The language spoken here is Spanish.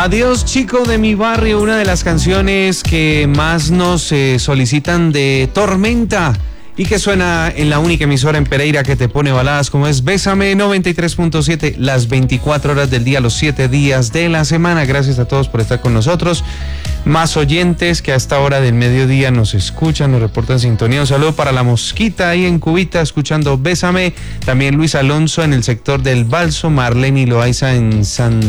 Adiós chico de mi barrio, una de las canciones que más nos solicitan de Tormenta y que suena en la única emisora en Pereira que te pone baladas como es Bésame 93.7 las 24 horas del día, los 7 días de la semana. Gracias a todos por estar con nosotros. Más oyentes que a esta hora del mediodía nos escuchan, nos reportan sintonía. Un saludo para la Mosquita ahí en Cubita escuchando Bésame. También Luis Alonso en el sector del Balso, Marlene y Loaiza en San